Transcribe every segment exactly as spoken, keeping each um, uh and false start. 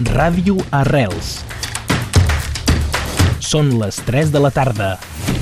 Ràdio Arrels. Són les tres de la tarda.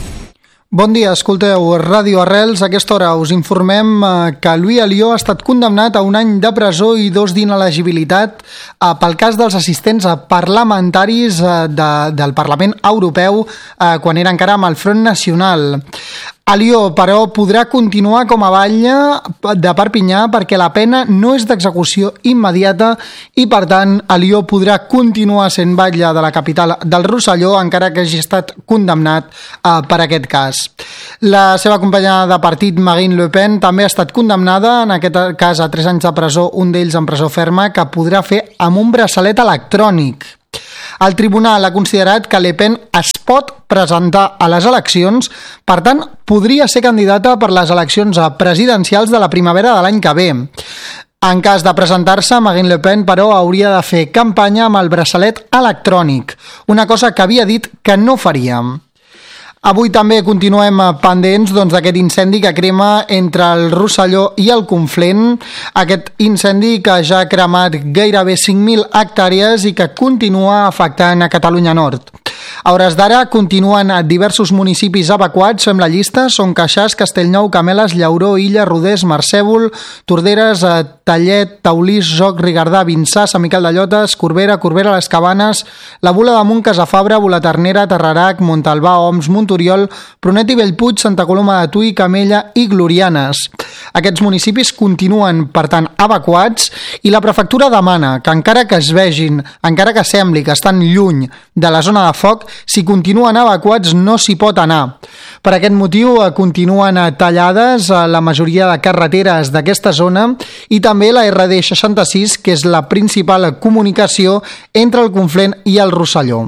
Bon dia, escolteu Ràdio Arrels. A aquesta hora us informem que Louis Alliot ha estat condemnat a un any de presó i dos d'inelegibilitat pel cas dels assistents parlamentaris de, del Parlament Europeu quan era encara amb el Front Nacional. Alliot, però, podrà continuar com a batlle de Perpinyà perquè la pena no és d'execució immediata i, per tant, Alliot podrà continuar sent batlle de la capital del Rosselló encara que hagi estat condemnat eh, per aquest cas. La seva companya de partit, Marine Le Pen, també ha estat condemnada, en aquest cas a tres anys de presó, un d'ells en presó ferma, que podrà fer amb un braçalet electrònic. El tribunal ha considerat que Le Pen es pot presentar a les eleccions, per tant, podria ser candidata per les eleccions presidencials de la primavera de l'any que ve. En cas de presentar-se, Marine Le Pen, però, hauria de fer campanya amb el braçalet electrònic, una cosa que havia dit que no faria. Avui també continuem pendents doncs, d'aquest incendi que crema entre el Rosselló i el Conflent, aquest incendi que ja ha cremat gairebé cinc mil hectàrees i que continua afectant a Catalunya Nord. A hores d'ara continuen diversos municipis evacuats, fem la llista, són Queixàs, Castellnou, Cameles, Llauró, Illa, Rodés, Marcèvol, Torderes, Tallet, Taulís, Joc, Rigardà, Vinçà, Sant Miquel de Llotes, Corbera, Corbera, Les Cabanes, la Bula d'Amunt, Casafabra, Bulaternera, Tarrarac, Montalbà, Oms, Montoriol, Prunet i Bellpuig, Santa Coloma de Tui, Camella i Glorianes. Aquests municipis continuen, per tant, evacuats i la prefectura demana que encara que es vegin, encara que sembli que estan lluny de la zona de foc, si continuen evacuats no s'hi pot anar. Per aquest motiu continuen tallades la majoria de carreteres d'aquesta zona i també la erre de seixanta-sis, que és la principal comunicació entre el Conflent i el Rosselló.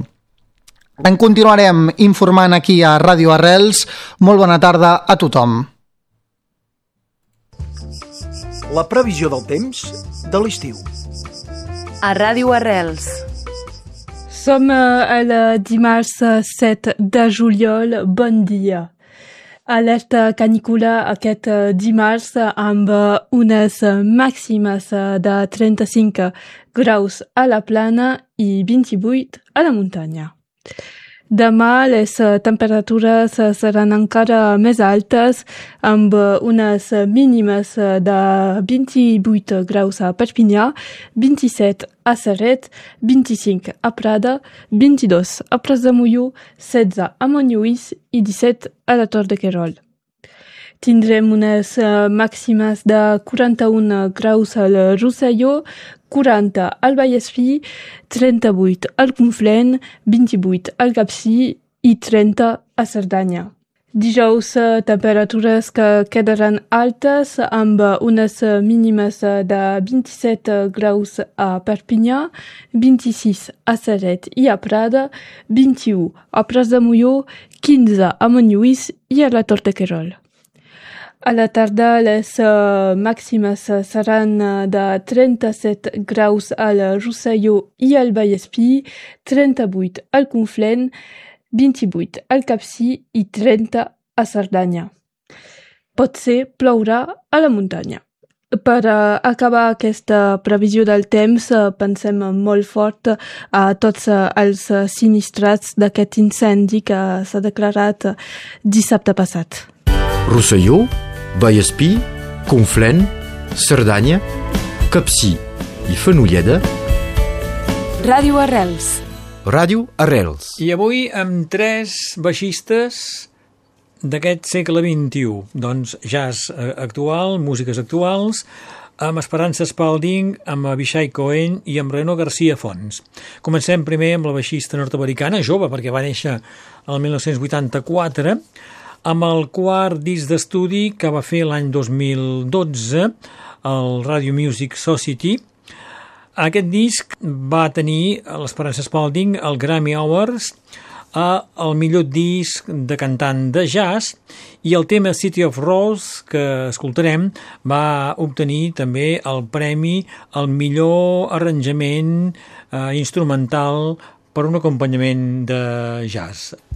En continuarem informant aquí a Ràdio Arrels. Molt bona tarda a tothom. La previsió del temps de l'estiu. A Ràdio Arrels. Som el dimarts set de juliol. Bon dia. Alerta canícula aquest dimarts amb unes màximes de trenta-cinc graus a la plana i vint-i-vuit a la muntanya. Demà les temperatures seran encara més altes amb unes mínimes de vint-i-vuit graus a Perpinyà, vint-i-set a Ceret, vint-i-cinc a Prada, vint-i-dos a Pras de Molló, setze a Montlluís i disset a la Tor de Querol. Tindrem unes màximes de quaranta-un graus al Rosselló, quaranta al Vallespir, trenta-vuit al Conflent, vint-i-vuit al Capcir i trenta a Cerdanya. Dijous, temperatures que quedaran altes amb unes mínimes de vint-i-set graus a Perpinyà, vint-i-sis a Ceret i a Prada, vint-i-u a Pras de Molló, quinze a Montlluís i a la Tor de Querol. A la tarda les uh, màximes seran de trenta-set graus al Rosselló i al Vallespir, trenta-vuit al Conflent, vint-i-vuit al Capcir i trenta a Cerdanya. Potser plourà a la muntanya. Per uh, acabar aquesta previsió del temps, uh, pensem molt fort a tots uh, els sinistrats d'aquest incendi que s'ha declarat uh, dissabte passat. Rosselló, Vallespir, Conflent, Cerdanya, Capcir i Fenolleda. Ràdio Arrels. Ràdio Arrels. I avui amb tres baixistes d'aquest segle vint-i-u. Doncs jazz actual, músiques actuals, amb Esperança Spalding, amb Avishai Cohen i amb Reno García Fons. Comencem primer amb la baixista nord-americana, jove, perquè va néixer el mil nou-cents vuitanta-quatre, amb el quart disc d'estudi que va fer l'any dos mil dotze, el Radio Music Society. Aquest disc va tenir l'Esperança Spalding el Grammy Awards al millor disc de cantant de jazz i el tema City of Rose que escoltarem va obtenir també el premi al millor arranjament eh, instrumental per un acompanyament de jazz.